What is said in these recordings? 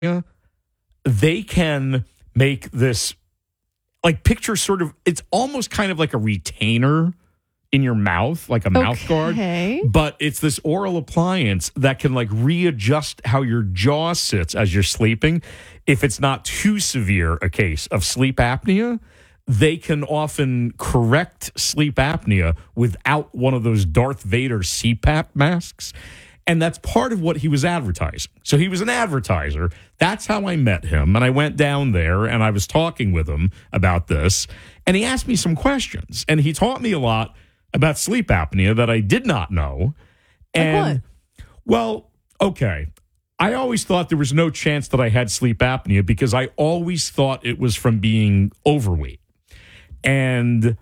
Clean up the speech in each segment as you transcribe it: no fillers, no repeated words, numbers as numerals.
they can make this, like, picture sort of, it's almost kind of like a retainer in your mouth, like a mouth guard, but it's this oral appliance that can like readjust how your jaw sits as you're sleeping. If it's not too severe a case of sleep apnea, they can often correct sleep apnea without one of those Darth Vader CPAP masks. And that's part of what he was advertising. So he was an advertiser. That's how I met him. And I went down there and I was talking with him about this. And he asked me some questions. And he taught me a lot about sleep apnea that I did not know. And, like what? Well, okay. I always thought there was no chance that I had sleep apnea because I always thought it was from being overweight. And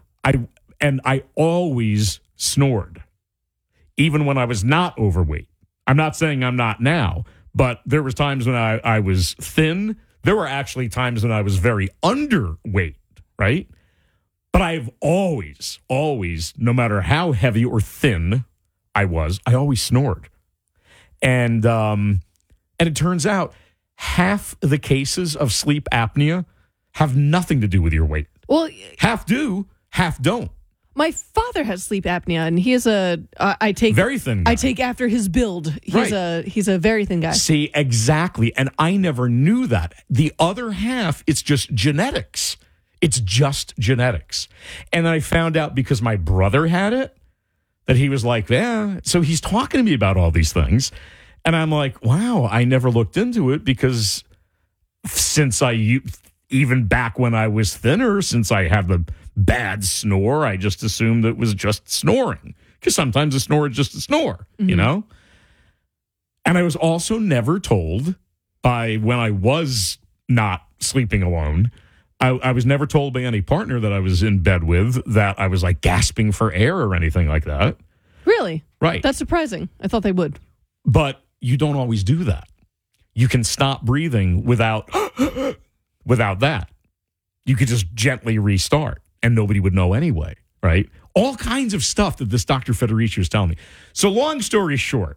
I always snored, even when I was not overweight. I'm not saying I'm not now, but there was times when I was thin. There were actually times when I was very underweight, right? But I've always, no matter how heavy or thin I was, I always snored. And it turns out half the cases of sleep apnea have nothing to do with your weight. Well, half do, half don't. My father has sleep apnea, and he is I take very thin guy. I take after his build. He's a very thin guy. See, exactly. And I never knew that. The other half, it's just genetics. It's just genetics. And I found out because my brother had it, that he was like, yeah. So he's talking to me about all these things. And I'm like, wow, I never looked into it because since even back when I was thinner, since I have the bad snore, I just assumed it was just snoring. Because sometimes a snore is just a snore, you know? And I was also never told by when I was not sleeping alone, I was never told by any partner that I was in bed with that I was like gasping for air or anything like that. Really? Right. That's surprising. I thought they would. But you don't always do that. You can stop breathing without that. You could just gently restart and nobody would know anyway, right? All kinds of stuff that this Dr. Federici was telling me. So long story short,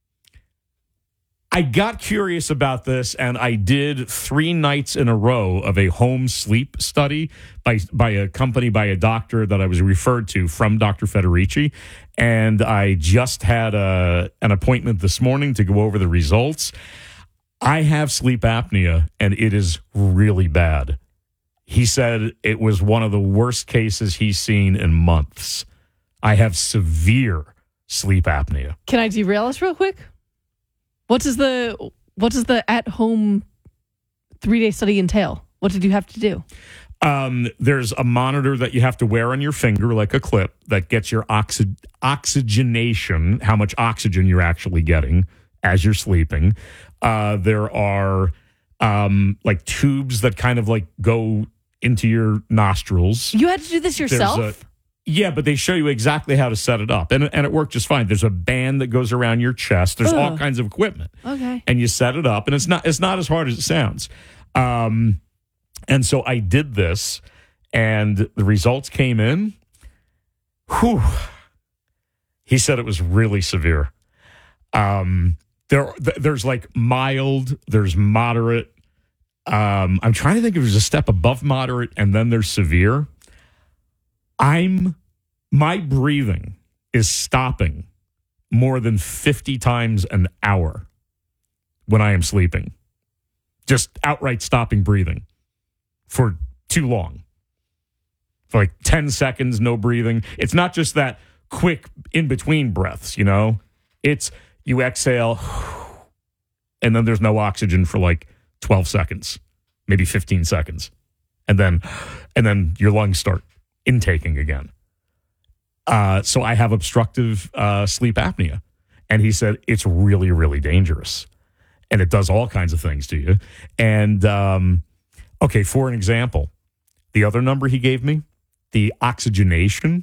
I got curious about this, and I did 3 nights in a row of a home sleep study by a company, by a doctor that I was referred to from Dr. Federici. And I just had an appointment this morning to go over the results. I have sleep apnea, and it is really bad. He said it was one of the worst cases he's seen in months. I have severe sleep apnea. Can I derail us real quick? What does the at-home 3-day study entail? What did you have to do? There's a monitor that you have to wear on your finger, like a clip, that gets your oxygenation, how much oxygen you're actually getting as you're sleeping. There are like tubes that kind of like go into your nostrils. You had to do this yourself? Yeah, but they show you exactly how to set it up. And it worked just fine. There's a band that goes around your chest. There's all kinds of equipment. Okay. And you set it up, and it's not as hard as it sounds. And so I did this, and the results came in. Whew. He said it was really severe. There's like mild, there's moderate. I'm trying to think if there's a step above moderate, and then there's severe. My breathing is stopping more than 50 times an hour when I am sleeping. Just outright stopping breathing for too long. For like 10 seconds, no breathing. It's not just that quick in-between breaths, you know? It's you exhale, and then there's no oxygen for like 12 seconds, maybe 15 seconds. And then your lungs start intaking again. So I have obstructive sleep apnea. And he said, it's really, really dangerous. And it does all kinds of things to you. And, okay, for an example, the other number he gave me, the oxygenation,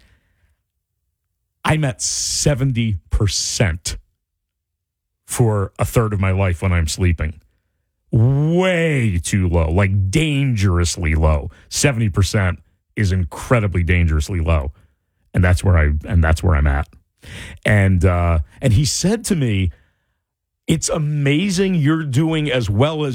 I'm at 70% for a third of my life when I'm sleeping. Way too low, like dangerously low. 70% is incredibly dangerously low. And that's where I'm at. And he said to me, It's amazing you're doing as well as